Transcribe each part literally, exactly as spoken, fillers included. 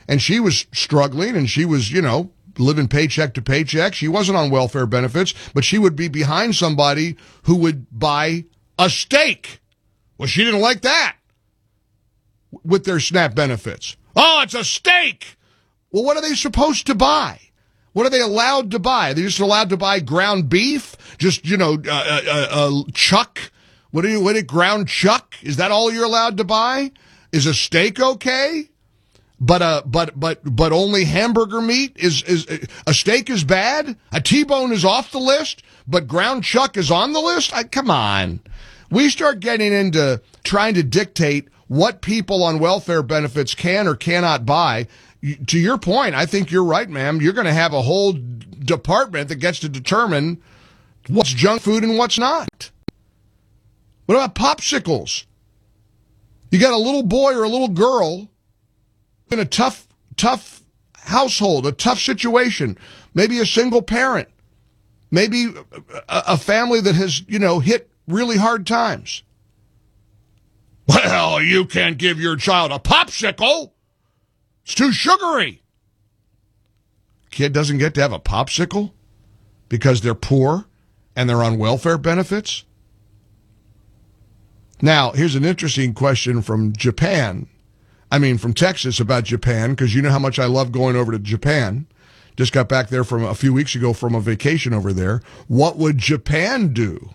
and she was struggling, and she was, you know, living paycheck to paycheck. She wasn't on welfare benefits, but she would be behind somebody who would buy a steak. Well, she didn't like that with their SNAP benefits. Oh, it's a steak. Well, what are they supposed to buy? What are they allowed to buy? Are they just allowed to buy ground beef? Just, you know, uh, uh, uh, chuck? What are you, what are ground chuck? Is that all you're allowed to buy? Is a steak okay? But, uh, but, but, but only hamburger meat is, is, a steak is bad? A T-bone is off the list, but ground chuck is on the list? I, come on. We start getting into trying to dictate what people on welfare benefits can or cannot buy. To your point, I think you're right, ma'am. You're going to have a whole department that gets to determine what's junk food and what's not. What about popsicles? You got a little boy or a little girl in a tough, tough household, a tough situation, maybe a single parent, maybe a, a family that has, you know, hit really hard times. Well, you can't give your child a popsicle. It's too sugary. Kid doesn't get to have a popsicle because they're poor and they're on welfare benefits? Now, here's an interesting question from Japan. I mean, from Texas about Japan, because you know how much I love going over to Japan. Just got back there from a few weeks ago from a vacation over there. What would Japan do?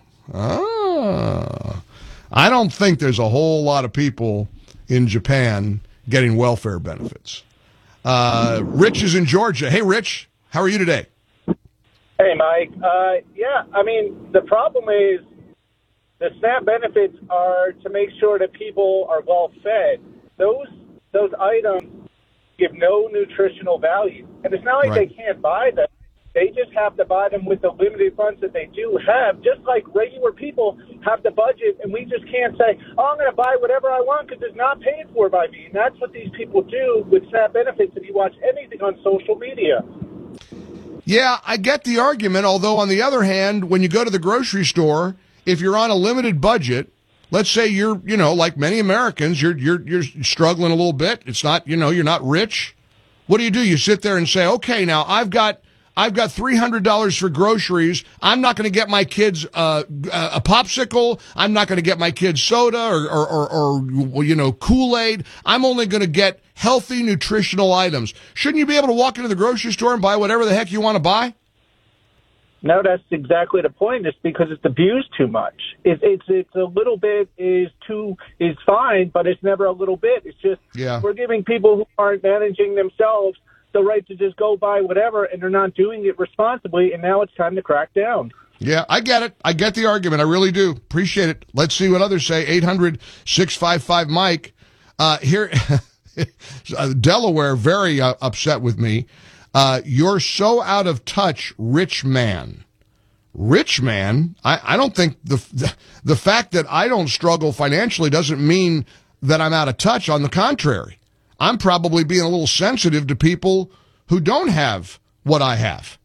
Ah, I don't think there's a whole lot of people in Japan getting welfare benefits. Uh, Rich is in Georgia. Hey, Rich, how are you today? Hey, Mike. Uh, yeah, I mean, the problem is the SNAP benefits are to make sure that people are well fed. Those those items give no nutritional value. And it's not like Right. they can't buy them. They just have to buy them with the limited funds that they do have, just like regular people have the budget, and we just can't say, oh, I'm going to buy whatever I want because it's not paid for by me. And that's what these people do with SNAP benefits if you watch anything on social media. Yeah, I get the argument, although on the other hand, when you go to the grocery store, if you're on a limited budget, let's say you're, you know, like many Americans, you're you're you're struggling a little bit. It's not, you know, you're not rich. What do you do? You sit there and say, okay, now I've got I've got three hundred dollars for groceries. I'm not going to get my kids uh, a popsicle. I'm not going to get my kids soda or, or, or, or you know, Kool-Aid. I'm only going to get healthy, nutritional items. Shouldn't you be able to walk into the grocery store and buy whatever the heck you want to buy? No, that's exactly the point. It's because it's abused too much. It's it's it's a little bit is too is fine, but it's never a little bit. It's just Yeah. we're giving people who aren't managing themselves the right to just go buy whatever, and they're not doing it responsibly. And now it's time to crack down. Yeah, I get it. I get the argument. I really do. Appreciate it. Let's see what others say. eight hundred, six five five, Mike. Uh, here, Delaware, very uh, upset with me. Uh, you're so out of touch, rich man. Rich man? I, I don't think the, the the fact that I don't struggle financially doesn't mean that I'm out of touch. On the contrary, I'm probably being a little sensitive to people who don't have what I have.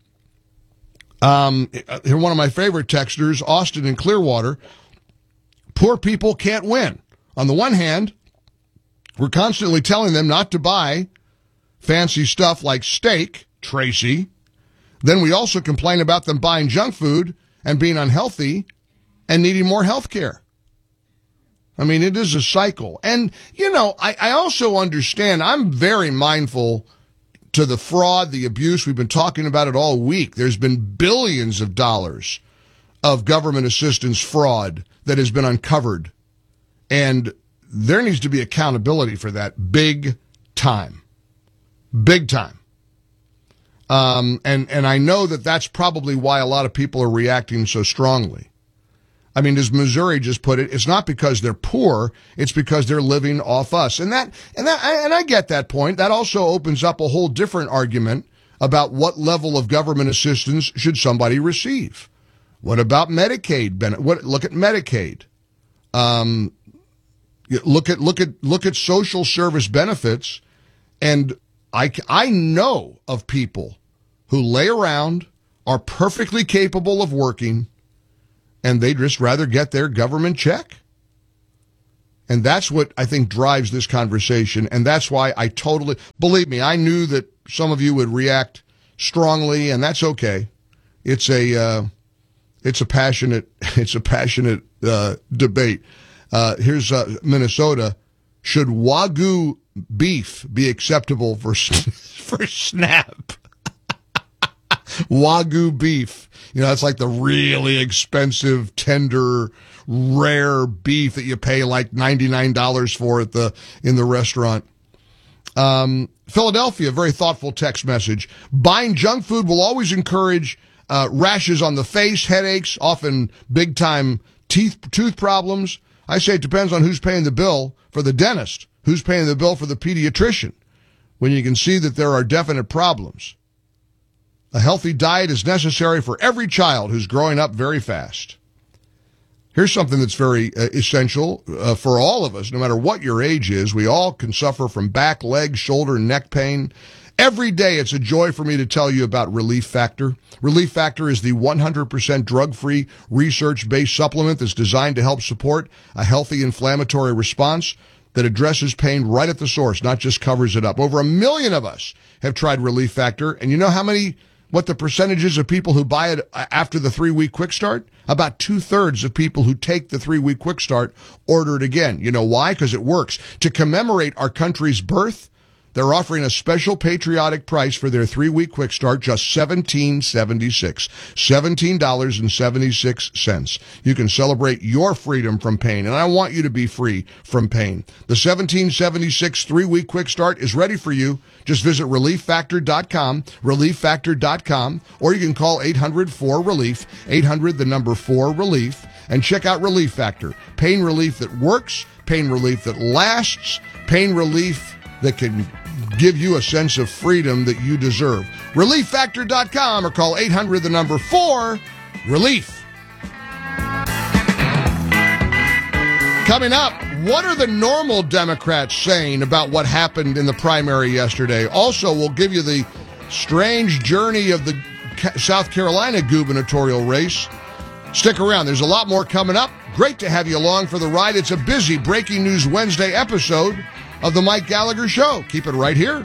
Um, here, one of my favorite texters, Austin in Clearwater. Poor people can't win. On the one hand, we're constantly telling them not to buy fancy stuff like steak, Tracy. Then we also complain about them buying junk food and being unhealthy and needing more health care. I mean, it is a cycle. And, you know, I, I also understand, I'm very mindful to the fraud, the abuse. We've been talking about it all week. There's been billions of dollars of government assistance fraud that has been uncovered. And there needs to be accountability for that big time. Big time. Um, and, and I know that that's probably why a lot of people are reacting so strongly. I mean, as Missouri just put it, it's not because they're poor, it's because they're living off us. And that, and that, and I get that point. That also opens up a whole different argument about what level of government assistance should somebody receive. What about Medicaid? What, look at Medicaid. Um, look at, look at, look at social service benefits. And I, I know of people who lay around, are perfectly capable of working, and they'd just rather get their government check. And that's what I think drives this conversation. And that's why I totally, believe me, I knew that some of you would react strongly, and that's okay. It's a, uh, it's a passionate, it's a passionate, uh, debate. Uh, here's, uh, Minnesota. Should Wagyu beef be acceptable for, for SNAP? Wagyu beef. You know, that's like the really expensive, tender, rare beef that you pay like ninety-nine dollars for at the, in the restaurant. Um, Philadelphia, very thoughtful text message. Buying junk food will always encourage, uh, rashes on the face, headaches, often big time teeth, tooth problems. I say it depends on who's paying the bill for the dentist, who's paying the bill for the pediatrician, when you can see that there are definite problems. A healthy diet is necessary for every child who's growing up very fast. Here's something that's very uh, essential uh, for all of us, no matter what your age is. We all can suffer from back, leg, shoulder, and neck pain. Every day, it's a joy for me to tell you about Relief Factor. Relief Factor is the one hundred percent drug-free, research-based supplement that's designed to help support a healthy inflammatory response that addresses pain right at the source, not just covers it up. Over a million of us have tried Relief Factor, and you know how many, what the percentages of people who buy it after the three-week quick start? About two-thirds of people who take the three-week quick start order it again. You know why? Because it works. To commemorate our country's birth, they're offering a special patriotic price for their three-week quick start, just seventeen dollars and seventy-six cents. seventeen dollars and seventy-six cents. You can celebrate your freedom from pain, and I want you to be free from pain. The seventeen dollars and seventy-six cents three-week quick start is ready for you. Just visit relief factor dot com, relief factor dot com, or you can call eight hundred four relief, eight hundred the number four relief, and check out Relief Factor. Pain relief that works, pain relief that lasts, pain relief that can give you a sense of freedom that you deserve. relief factor dot com or call eight hundred the number four relief. Coming up, what are the normal Democrats saying about what happened in the primary yesterday? Also, we'll give you the strange journey of the South Carolina gubernatorial race. Stick around. There's a lot more coming up. Great to have you along for the ride. It's a busy Breaking News Wednesday episode of the Mike Gallagher Show. Keep it right here.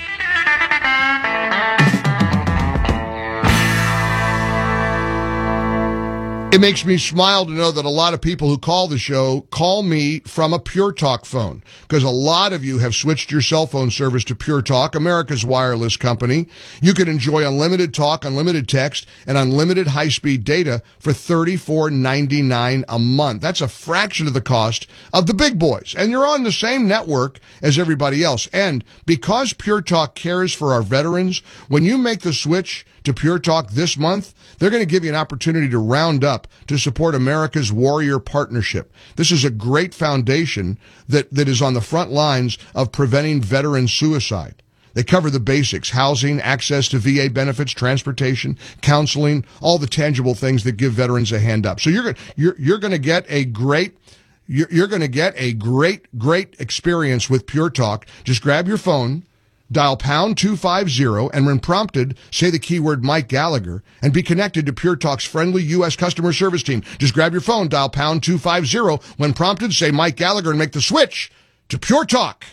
It makes me smile to know that a lot of people who call the show call me from a Pure Talk phone, because a lot of you have switched your cell phone service to Pure Talk, America's wireless company. You can enjoy unlimited talk, unlimited text, and unlimited high-speed data for thirty-four ninety-nine a month. That's a fraction of the cost of the big boys, and you're on the same network as everybody else. And because Pure Talk cares for our veterans, when you make the switch to Pure Talk this month, they're going to give you an opportunity to round up to support America's Warrior Partnership. This is a great foundation that, that is on the front lines of preventing veteran suicide. They cover the basics: housing, access to V A benefits, transportation, counseling, all the tangible things that give veterans a hand up. So you're going you're you're going to get a great you're, you're going to get a great great experience with Pure Talk. Just grab your phone, dial pound two fifty, and when prompted, say the keyword Mike Gallagher, and be connected to Pure Talk's friendly U S customer service team. Just grab your phone, dial pound two fifty, when prompted, say Mike Gallagher, and make the switch to Pure Talk.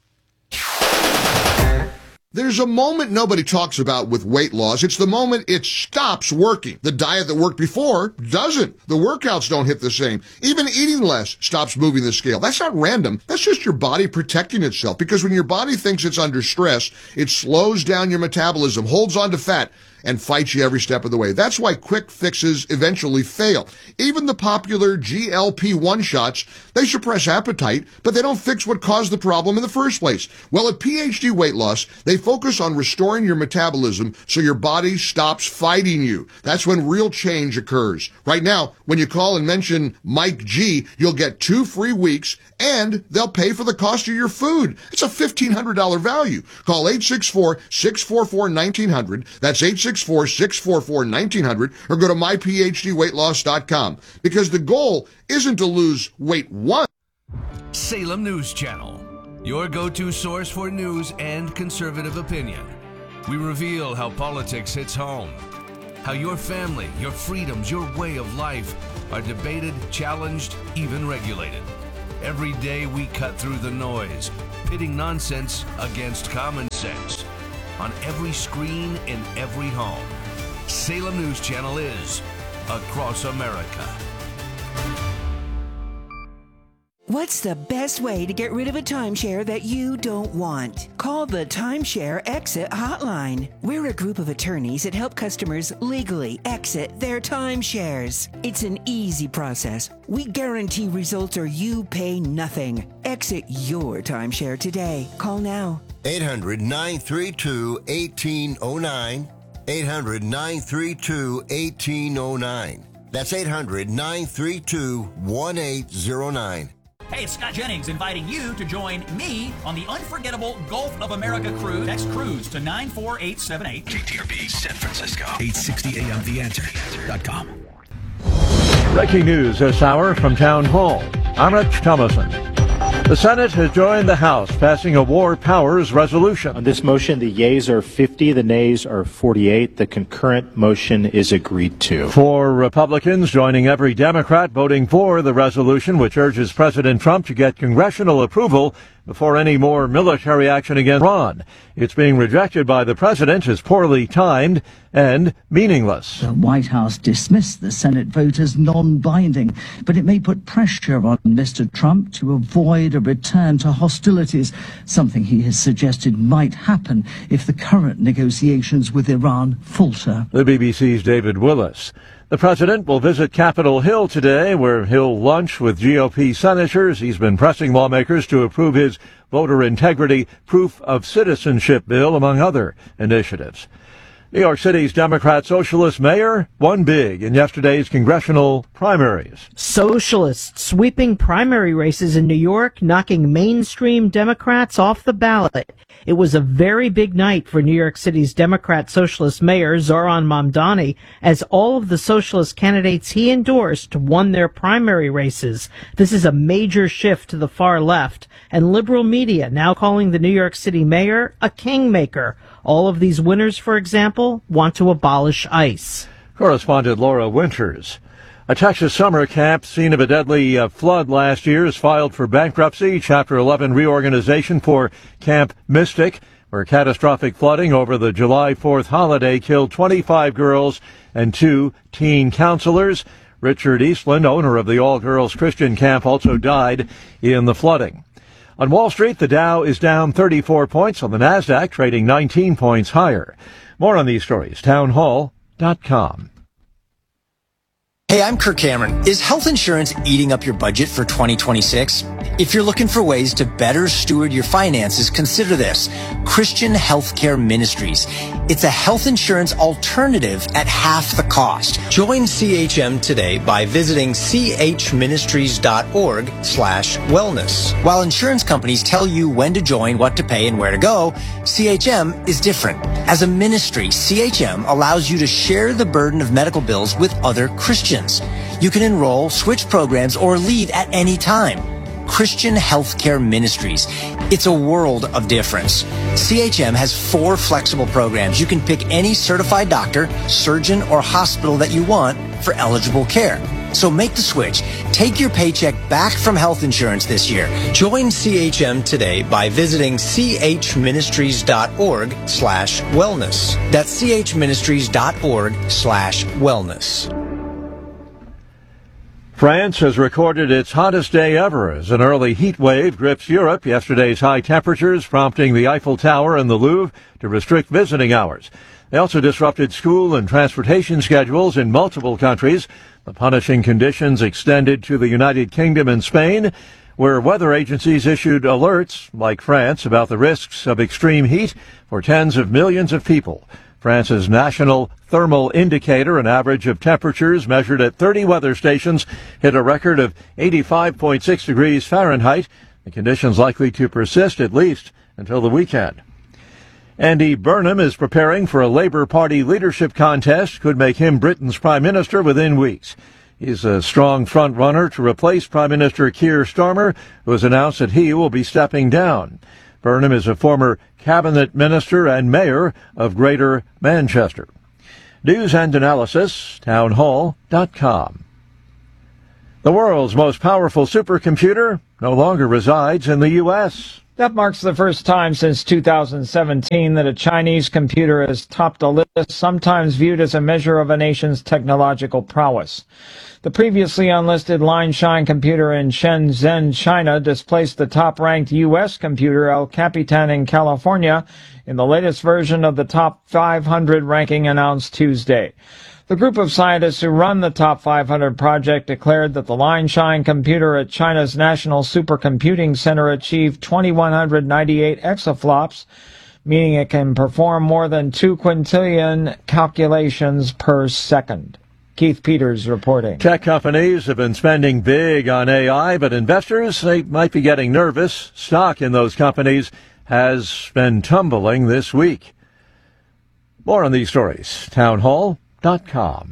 There's a moment nobody talks about with weight loss. It's the moment it stops working. The diet that worked before doesn't. The workouts don't hit the same. Even eating less stops moving the scale. That's not random. That's just your body protecting itself. Because when your body thinks it's under stress, it slows down your metabolism, holds on to fat, and fights you every step of the way. That's why quick fixes eventually fail. Even the popular G L P one shots, they suppress appetite, but they don't fix what caused the problem in the first place. Well, at P H D Weight Loss, they focus on restoring your metabolism so your body stops fighting you. That's when real change occurs. Right now, when you call and mention Mike G, you'll get two free weeks, and they'll pay for the cost of your food. It's a fifteen hundred dollars value. Call eight six four, six four four, one nine zero zero. That's eight six four, six four four, one nine zero zero, or go to my p h d weight loss dot com. Because the goal isn't to lose weight once. Salem News Channel, your go-to source for news and conservative opinion. We reveal how politics hits home, how your family, your freedoms, your way of life are debated, challenged, even regulated. Every day we cut through the noise, pitting nonsense against common sense. On every screen, in every home, Salem News Channel is across America. What's the best way to get rid of a timeshare that you don't want? Call the Timeshare Exit Hotline. We're a group of attorneys that help customers legally exit their timeshares. It's an easy process. We guarantee results or you pay nothing. Exit your timeshare today. Call now. eight hundred, nine three two, one eight zero nine. eight hundred, nine three two, one eight zero nine. That's eight hundred, nine three two, one eight zero nine. Hey, it's Scott Jennings inviting you to join me on the unforgettable Gulf of America cruise. Text cruise to nine four eight seven eight. K T R B San Francisco, eight sixty A M the answer dot com. Breaking news this hour from Town Hall. I'm Rich Thomason. The Senate has joined the House, passing a war powers resolution. On this motion, the yeas are fifty, the nays are forty-eight. The concurrent motion is agreed to. Four Republicans joining every Democrat voting for the resolution, which urges President Trump to get congressional approval before any more military action against Iran. It's being rejected by the president as poorly timed and meaningless. The White House dismissed the Senate vote as non-binding, but it may put pressure on Mister Trump to avoid a return to hostilities, something he has suggested might happen if the current negotiations with Iran falter. The B B C's David Willis. The president will visit Capitol Hill today, where he'll lunch with G O P senators. He's been pressing lawmakers to approve his voter integrity proof of citizenship bill, among other initiatives. New York City's Democrat Socialist mayor won big in yesterday's congressional primaries. Socialists sweeping primary races in New York, knocking mainstream Democrats off the ballot. It was a very big night for New York City's Democrat Socialist mayor, Zohran Mamdani, as all of the socialist candidates he endorsed won their primary races. This is a major shift to the far left, and liberal media now calling the New York City mayor a kingmaker. All of these winners, for example, want to abolish ICE. Correspondent Laura Winters. A Texas summer camp scene of a deadly uh, flood last year is filed for bankruptcy. Chapter eleven reorganization for Camp Mystic, where catastrophic flooding over the July fourth holiday killed twenty-five girls and two teen counselors. Richard Eastland, owner of the all-girls Christian camp, also died in the flooding. On Wall Street, the Dow is down thirty-four points, on the NASDAQ trading nineteen points higher. More on these stories, town hall dot com. Hey, I'm Kirk Cameron. Is health insurance eating up your budget for twenty twenty-six? If you're looking for ways to better steward your finances, consider this. Christian Healthcare Ministries. It's a health insurance alternative at half the cost. Join C H M today by visiting chministries.org slash wellness. While insurance companies tell you when to join, what to pay, and where to go, C H M is different. As a ministry, C H M allows you to share the burden of medical bills with other Christians. You can enroll, switch programs, or leave at any time. Christian Healthcare Ministries. It's a world of difference. C H M has four flexible programs. You can pick any certified doctor, surgeon, or hospital that you want for eligible care. So make the switch. Take your paycheck back from health insurance this year. Join C H M today by visiting chministries.org slash wellness. That's chministries.org slash wellness. France has recorded its hottest day ever as an early heat wave grips Europe. Yesterday's high temperatures prompting the Eiffel Tower and the Louvre to restrict visiting hours. They also disrupted school and transportation schedules in multiple countries. The punishing conditions extended to the United Kingdom and Spain, where weather agencies issued alerts, like France, about the risks of extreme heat for tens of millions of people. France's National Thermal Indicator, an average of temperatures measured at thirty weather stations, hit a record of eighty-five point six degrees Fahrenheit. The conditions likely to persist at least until the weekend. Andy Burnham is preparing for a Labour Party leadership contest, could make him Britain's Prime Minister within weeks. He's a strong front-runner to replace Prime Minister Keir Starmer, who has announced that he will be stepping down. Burnham is a former cabinet minister and mayor of Greater Manchester. News and analysis, town hall dot com. The world's most powerful supercomputer no longer resides in the U S That marks the first time since two thousand seventeen that a Chinese computer has topped a list sometimes viewed as a measure of a nation's technological prowess. The previously unlisted Linshine computer in Shenzhen, China, displaced the top-ranked U S computer El Capitan in California in the latest version of the top five hundred ranking announced Tuesday. The group of scientists who run the Top five hundred project declared that the Linshine computer at China's National Supercomputing Center achieved two thousand one hundred ninety-eight exaflops, meaning it can perform more than two quintillion calculations per second. Keith Peters reporting. Tech companies have been spending big on A I, but investors, they might be getting nervous. Stock in those companies has been tumbling this week. More on these stories. townhall dot com.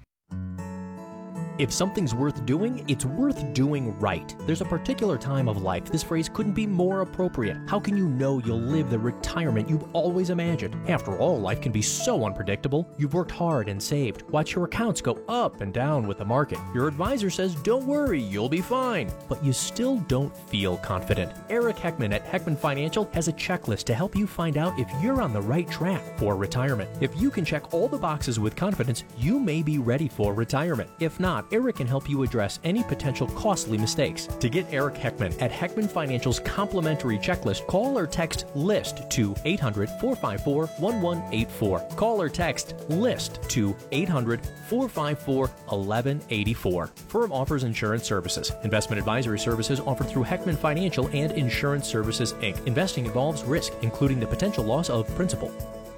If something's worth doing, it's worth doing right. There's a particular time of life this phrase couldn't be more appropriate. How can you know you'll live the retirement you've always imagined? After all, life can be so unpredictable. You've worked hard and saved. Watch your accounts go up and down with the market. Your advisor says, don't worry, you'll be fine. But you still don't feel confident. Eric Heckman at Heckman Financial has a checklist to help you find out if you're on the right track for retirement. If you can check all the boxes with confidence, you may be ready for retirement. If not, Eric can help you address any potential costly mistakes. To get Eric Heckman at Heckman Financial's complimentary checklist, call or text LIST to eight hundred, four five four, one one eight four. Call or text LIST to eight hundred, four five four, one one eight four. Firm offers insurance services. Investment advisory services offered through Heckman Financial and Insurance Services, Incorporated. Investing involves risk, including the potential loss of principal.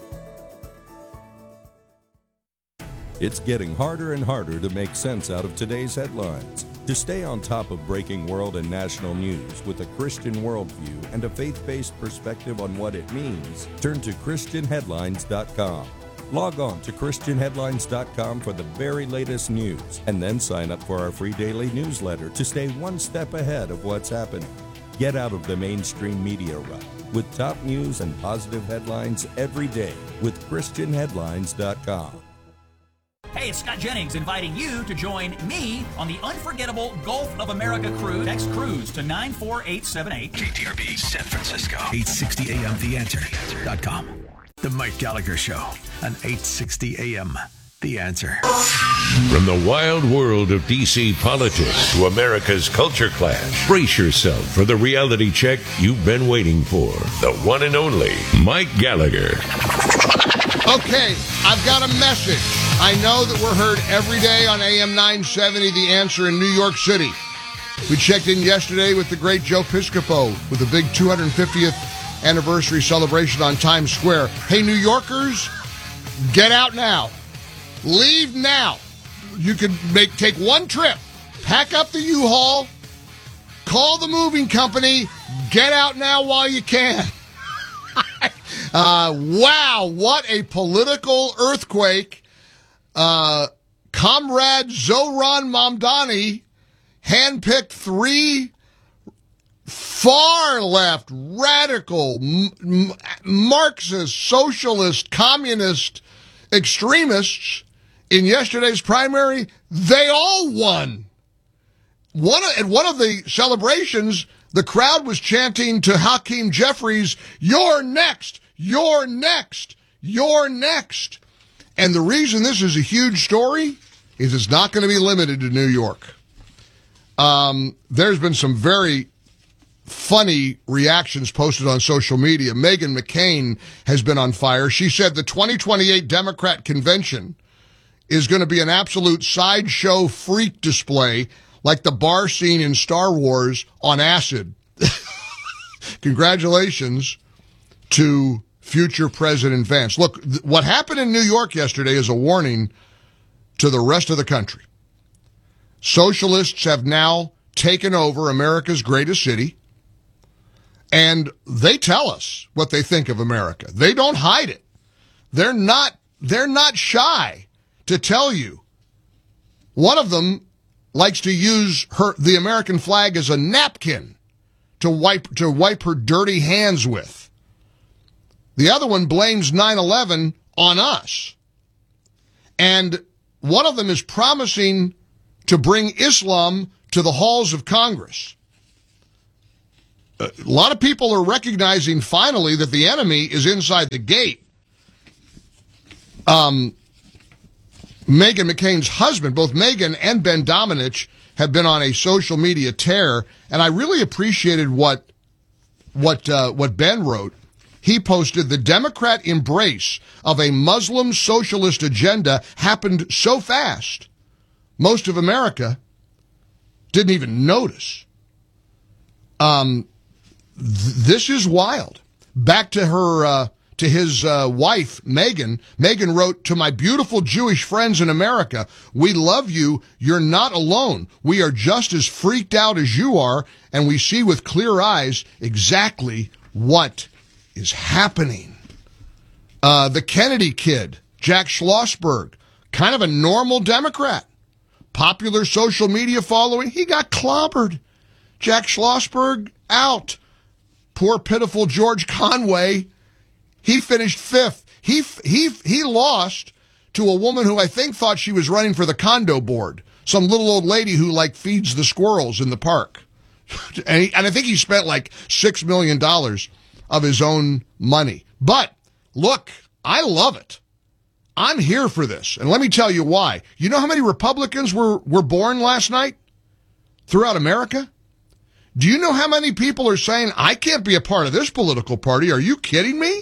It's getting harder and harder to make sense out of today's headlines. To stay on top of breaking world and national news with a Christian worldview and a faith-based perspective on what it means, turn to Christian Headlines dot com. Log on to Christian Headlines dot com for the very latest news, and then sign up for our free daily newsletter to stay one step ahead of what's happening. Get out of the mainstream media rut with top news and positive headlines every day with Christian Headlines dot com. Hey, it's Scott Jennings inviting you to join me on the unforgettable Gulf of America cruise. Text cruise to nine four eight seven eight. K T R B San Francisco. eight sixty A M The Answer dot com. The Mike Gallagher Show on eight sixty A M The Answer. From the wild world of D C politics to America's culture clash, brace yourself for the reality check you've been waiting for. The one and only Mike Gallagher. Okay, I've got a message. I know that we're heard every day on A M nine seventy, The Answer in New York City. We checked in yesterday with the great Joe Piscopo with a big two hundred fiftieth anniversary celebration on Times Square. Hey, New Yorkers, get out now. Leave now. You can make take one trip. Pack up the U-Haul. Call the moving company. Get out now while you can. uh, wow, what a political earthquake. Uh, Comrade Zohran Mamdani handpicked three far-left, radical, m- Marxist, socialist, communist extremists in yesterday's primary. They all won. One of, at one of the celebrations, the crowd was chanting to Hakeem Jeffries, "You're next, you're next, you're next." And the reason this is a huge story is it's not going to be limited to New York. Um, there's been some very funny reactions posted on social media. Meghan McCain has been on fire. She said the twenty twenty-eight Democrat convention is going to be an absolute sideshow freak display like the bar scene in Star Wars on acid. Congratulations to future President Vance. Look, th- what happened in New York yesterday is a warning to the rest of the country. Socialists have now taken over America's greatest city, and they tell us what they think of America. They don't hide it. They're not, they're not shy to tell you. One of them likes to use her, the American flag as a napkin to wipe, to wipe her dirty hands with. The other one blames nine eleven on us. And one of them is promising to bring Islam to the halls of Congress. A lot of people are recognizing finally that the enemy is inside the gate. Um, Meghan McCain's husband, both Meghan and Ben Domenech, have been on a social media tear, and I really appreciated what what uh, what Ben wrote. He posted, the Democrat embrace of a Muslim socialist agenda happened so fast, most of America didn't even notice. Um, th- this is wild. Back to her, uh, to his uh, wife, Meghan. Meghan wrote, to my beautiful Jewish friends in America, we love you. You're not alone. We are just as freaked out as you are, and we see with clear eyes exactly what is happening. Uh, the Kennedy kid, Jack Schlossberg, kind of a normal Democrat. Popular social media following, he got clobbered. Jack Schlossberg out. Poor pitiful George Conway, he finished fifth. He he he lost to a woman who I think thought she was running for the condo board. Some little old lady who like feeds the squirrels in the park. and, he, and I think he spent like six million dollars of his own money. But look, I love it. I'm here for this. And let me tell you why. You know how many Republicans were, were born last night throughout America? Do you know how many people are saying, I can't be a part of this political party? Are you kidding me?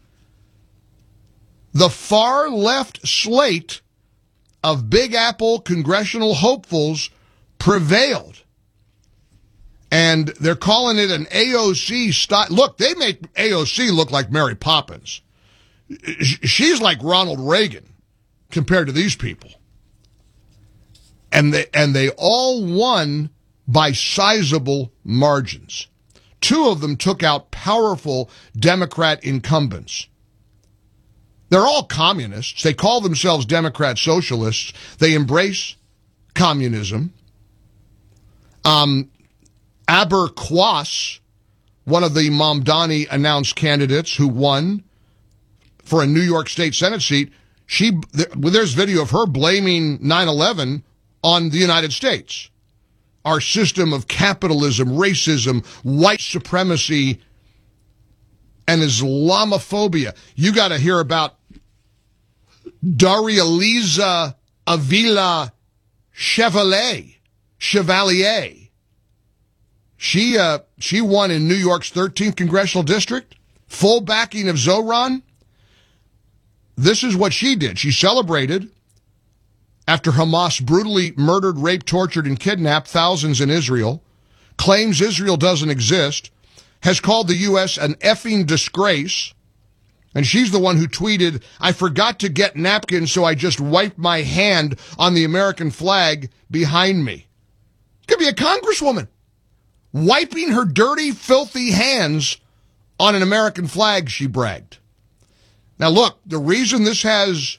The far left slate of Big Apple congressional hopefuls prevailed. And they're calling it an A O C style. Look, they make A O C look like Mary Poppins. She's like Ronald Reagan compared to these people. And they, and they all won by sizable margins. Two of them took out powerful Democrat incumbents. They're all communists. They call themselves Democrat socialists. They embrace communism. Um, Aber Quass, one of the Mamdani announced candidates who won for a New York State Senate seat, she there's video of her blaming nine eleven on the United States. Our system of capitalism, racism, white supremacy, and Islamophobia. You got to hear about Darializa Avila Chevalier. Chevalier. She uh, she won in New York's thirteenth congressional district, full backing of Zoran. This is what she did. She celebrated after Hamas brutally murdered, raped, tortured, and kidnapped thousands in Israel, claims Israel doesn't exist, has called the U S an effing disgrace, and she's the one who tweeted, I forgot to get napkins, so I just wiped my hand on the American flag behind me. Could be a congresswoman wiping her dirty, filthy hands on an American flag, she bragged. Now look, the reason this has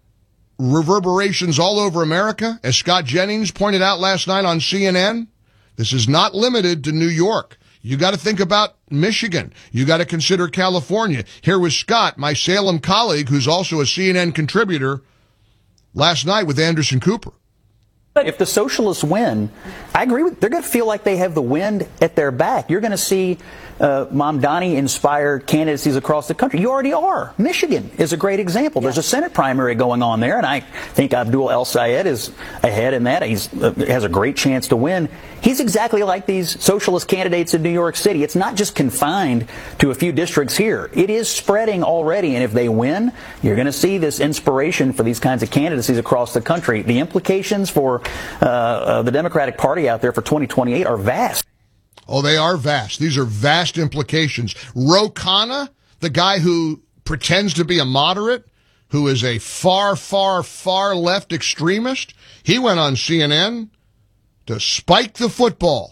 reverberations all over America, as Scott Jennings pointed out last night on C N N, this is not limited to New York. You got to think about Michigan. You got to consider California. Here was Scott, my Salem colleague, who's also a C N N contributor, last night with Anderson Cooper. If the socialists win, I agree with, they're going to feel like they have the wind at their back. You're going to see uh, Mamdani-inspired candidacies across the country. You already are. Michigan is a great example. There's a Senate primary going on there, and I think Abdul El-Sayed is ahead in that. He uh, has a great chance to win. He's exactly like these socialist candidates in New York City. It's not just confined to a few districts here. It is spreading already, and if they win, you're going to see this inspiration for these kinds of candidacies across the country. The implications for uh, uh, the Democratic Party out there for twenty twenty-eight are vast. Oh, they are vast. These are vast implications. Ro Khanna, the guy who pretends to be a moderate, who is a far, far, far left extremist, he went on C N N to spike the football.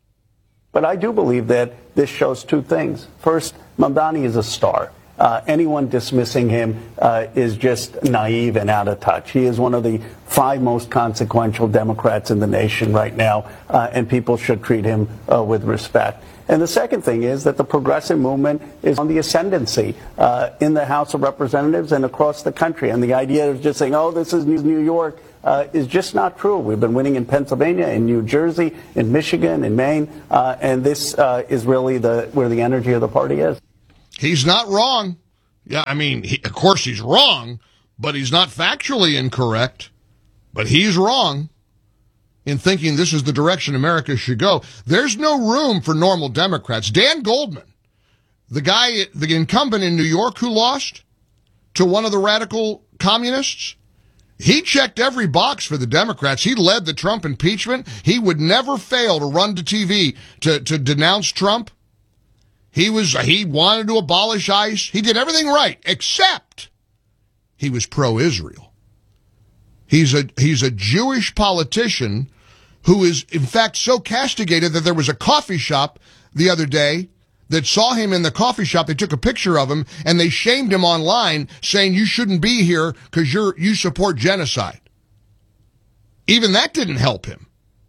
But I do believe that this shows two things. First, Mamdani is a star. Uh, anyone dismissing him uh, is just naive and out of touch. He is one of the five most consequential Democrats in the nation right now, uh, and people should treat him uh, with respect. And the second thing is that the progressive movement is on the ascendancy uh, in the House of Representatives and across the country. And the idea of just saying, oh, this is New York, uh, is just not true. We've been winning in Pennsylvania, in New Jersey, in Michigan, in Maine, uh, and this uh, is really the where the energy of the party is. He's not wrong. Yeah, I mean, he, of course he's wrong, but he's not factually incorrect. But he's wrong in thinking this is the direction America should go. There's no room for normal Democrats. Dan Goldman, the guy, the incumbent in New York who lost to one of the radical communists, he checked every box for the Democrats. He led the Trump impeachment. He would never fail to run to T V to, to denounce Trump. He was, he wanted to abolish ICE. He did everything right, except he was pro-Israel. He's a, he's a Jewish politician who is, in fact, so castigated that there was a coffee shop the other day that saw him in the coffee shop. They took a picture of him and they shamed him online, saying you shouldn't be here because you're, you support genocide. Even that didn't help him.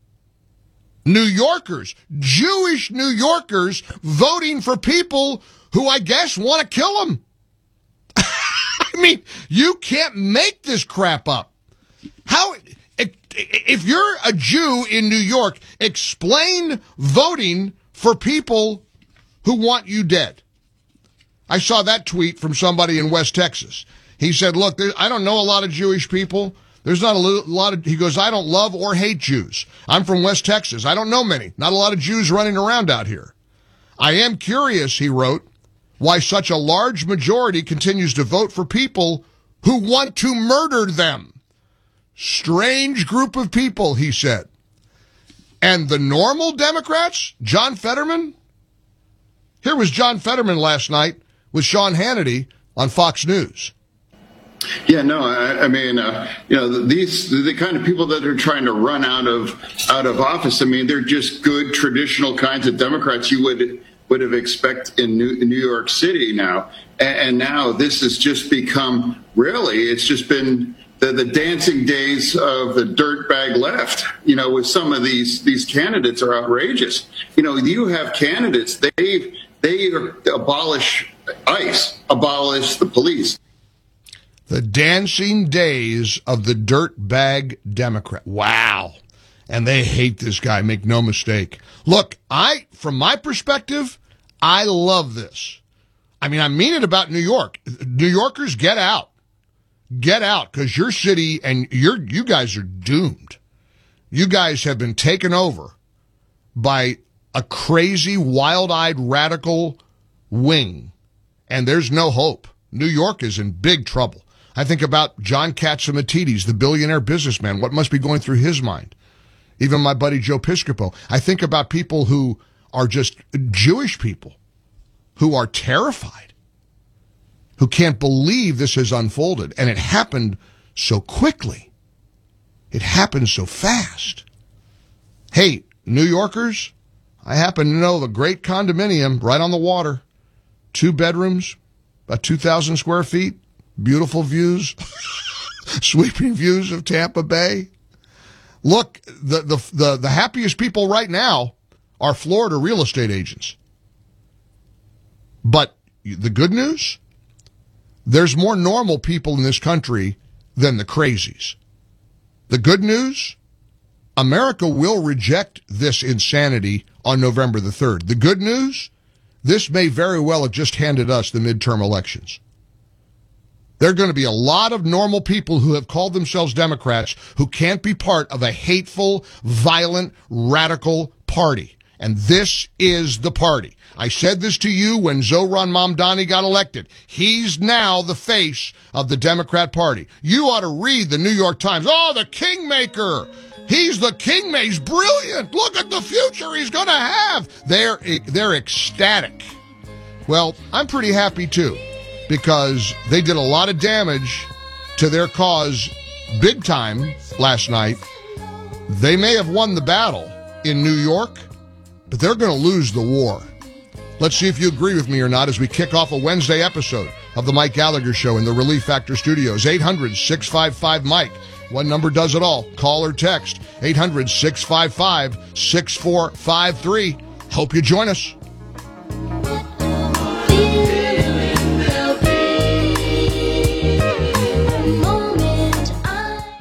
New Yorkers, Jewish New Yorkers voting for people who I guess want to kill them. I mean, you can't make this crap up. How, if you're a Jew in New York, explain voting for people who want you dead. I saw that tweet from somebody in West Texas. He said, look, there, I don't know a lot of Jewish people. There's not a lot of, he goes, I don't love or hate Jews. I'm from West Texas. I don't know many. Not a lot of Jews running around out here. I am curious, he wrote, why such a large majority continues to vote for people who want to murder them. Strange group of people, he said. And the normal Democrats, John Fetterman? Here was John Fetterman last night with Sean Hannity on Fox News. Yeah, no, I, I mean, uh, you know, these the kind of people that are trying to run out of out of office. I mean, they're just good traditional kinds of Democrats you would would have expected in New, New York City now, and, and now this has just become really. It's just been the, the dancing days of the dirtbag left. You know, with some of these these candidates are outrageous. You know, you have candidates they they abolish ICE, abolish the police. The dancing days of the dirtbag Democrat. Wow. And they hate this guy, make no mistake. Look, I, from my perspective, I love this. I mean, I mean it about New York. New Yorkers, get out. Get out, because your city and you're, you guys are doomed. You guys have been taken over by a crazy, wild-eyed, radical wing, and there's no hope. New York is in big trouble. I think about John Catsimatidis, the billionaire businessman, what must be going through his mind. Even my buddy Joe Piscopo. I think about people who are just Jewish people who are terrified, who can't believe this has unfolded. And it happened so quickly. It happened so fast. Hey, New Yorkers, I happen to know of a great condominium right on the water. Two bedrooms, about two thousand square feet. Beautiful views, sweeping views of Tampa Bay. Look, the, the the the happiest people right now are Florida real estate agents. But the good news, there's more normal people in this country than the crazies. The good news, America will reject this insanity on November the third. The good news, this may very well have just handed us the midterm elections. There are going to be a lot of normal people who have called themselves Democrats who can't be part of a hateful, violent, radical party. And this is the party. I said this to you when Zohran Mamdani got elected. He's now the face of the Democrat Party. You ought to read the New York Times. Oh, the Kingmaker. He's the Kingmaker. He's brilliant. Look at the future he's going to have. They're, they're ecstatic. Well, I'm pretty happy too, because they did a lot of damage to their cause big time last night. They may have won the battle in New York, but they're going to lose the war. Let's see if you agree with me or not as we kick off a Wednesday episode of the Mike Gallagher Show in the Relief Factor Studios. eight hundred, six five five, Mike. One number does it all. Call or text. eight hundred, six five five, six four five three. Hope you join us. It's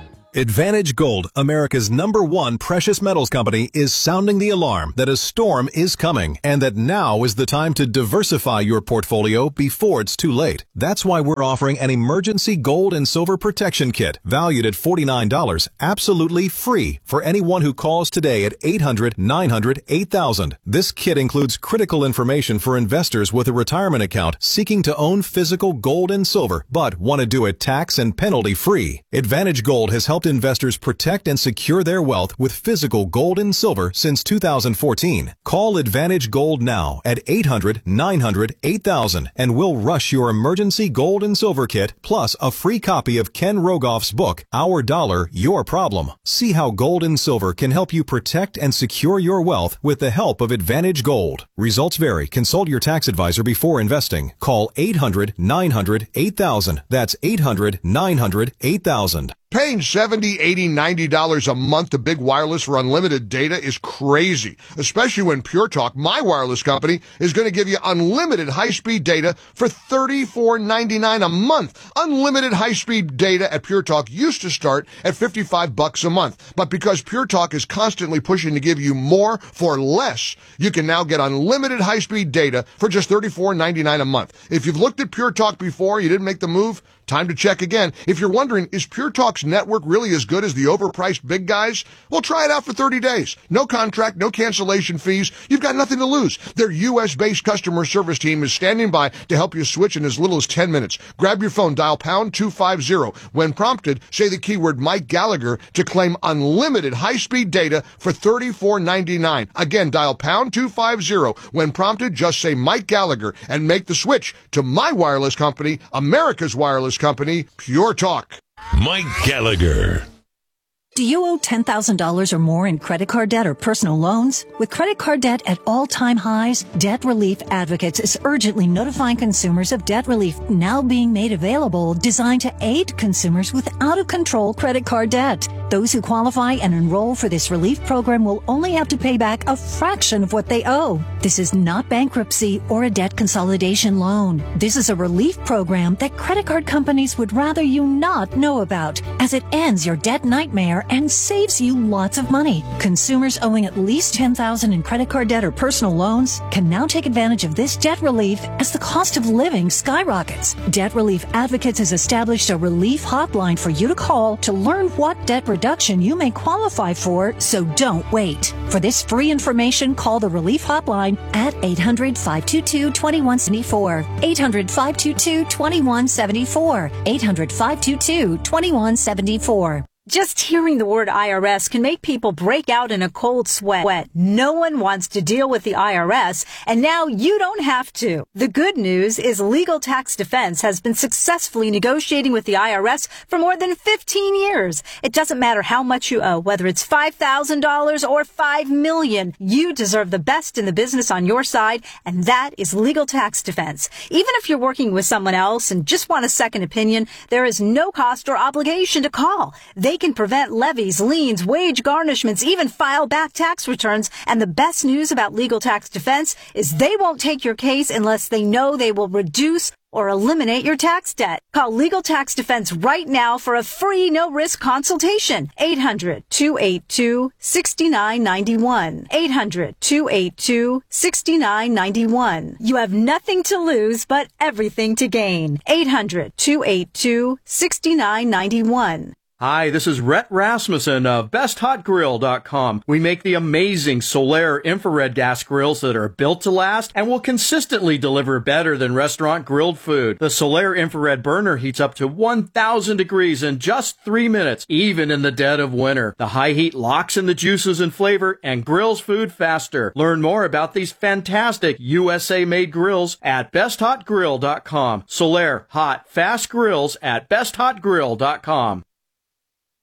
Advantage Gold, America's number one precious metals company, is sounding the alarm that a storm is coming and that now is the time to diversify your portfolio before it's too late. That's why we're offering an emergency gold and silver protection kit valued at forty-nine dollars, absolutely free for anyone who calls today at eight hundred, nine hundred, eight thousand. This kit includes critical information for investors with a retirement account seeking to own physical gold and silver, but want to do it tax and penalty free. Advantage Gold has helped investors protect and secure their wealth with physical gold and silver since two thousand fourteen. Call Advantage Gold now at eight hundred, nine hundred, eight thousand and we'll rush your emergency gold and silver kit plus a free copy of Ken Rogoff's book, Our Dollar, Your Problem. See how gold and silver can help you protect and secure your wealth with the help of Advantage Gold. Results vary. Consult your tax advisor before investing. Call eight hundred, nine hundred, eight thousand. That's eight hundred, nine hundred, eight thousand. Paying seventy dollars, eighty dollars, ninety dollars a month to Big Wireless for unlimited data is crazy, especially when Pure Talk, my wireless company, is going to give you unlimited high-speed data for thirty-four ninety-nine a month. Unlimited high-speed data at Pure Talk used to start at fifty-five bucks a month, but because Pure Talk is constantly pushing to give you more for less, you can now get unlimited high-speed data for just thirty-four ninety-nine a month. If you've looked at Pure Talk before, you didn't make the move, time to check again. If you're wondering, is Pure Talk's network really as good as the overpriced big guys? Well, try it out for thirty days. No contract, no cancellation fees. You've got nothing to lose. Their U S-based customer service team is standing by to help you switch in as little as ten minutes. Grab your phone, dial pound two fifty. When prompted, say the keyword Mike Gallagher to claim unlimited high-speed data for thirty-four ninety-nine. Again, dial pound two fifty. When prompted, just say Mike Gallagher and make the switch to my wireless company, America's wireless company, Pure Talk. Mike Gallagher. Do you owe ten thousand dollars or more in credit card debt or personal loans? With credit card debt at all-time highs, Debt Relief Advocates is urgently notifying consumers of debt relief now being made available, designed to aid consumers with out-of-control credit card debt. Those who qualify and enroll for this relief program will only have to pay back a fraction of what they owe. This is not bankruptcy or a debt consolidation loan. This is a relief program that credit card companies would rather you not know about, as it ends your debt nightmare and saves you lots of money. Consumers owing at least ten thousand dollars in credit card debt or personal loans can now take advantage of this debt relief as the cost of living skyrockets. Debt Relief Advocates has established a relief hotline for you to call to learn what debt reduction you may qualify for, so don't wait. For this free information, call the relief hotline at eight hundred, five two two, two one seven four. eight hundred, five two two, two one seven four. eight hundred, five two two, two one seven four. Just hearing the word I R S can make people break out in a cold sweat. No one wants to deal with the I R S, and now you don't have to. The good news is Legal Tax Defense has been successfully negotiating with the I R S for more than fifteen years. It doesn't matter how much you owe, whether it's five thousand dollars or five million dollars. You deserve the best in the business on your side, and that is Legal Tax Defense. Even if you're working with someone else and just want a second opinion, there is no cost or obligation to call. They They can prevent levies, liens, wage garnishments, even file back tax returns. And the best news about Legal Tax Defense is they won't take your case unless they know they will reduce or eliminate your tax debt. Call Legal Tax Defense right now for a free no-risk consultation. eight hundred, two eight two, six nine nine one. eight hundred, two eight two, six nine nine one. You have nothing to lose but everything to gain. eight hundred, two eight two, six nine nine one. Hi, this is Rhett Rasmussen of best hot grill dot com. We make the amazing Solaire infrared gas grills that are built to last and will consistently deliver better than restaurant grilled food. The Solaire infrared burner heats up to one thousand degrees in just three minutes, even in the dead of winter. The high heat locks in the juices and flavor and grills food faster. Learn more about these fantastic U S A-made grills at best hot grill dot com. Solaire, hot, fast grills at best hot grill dot com.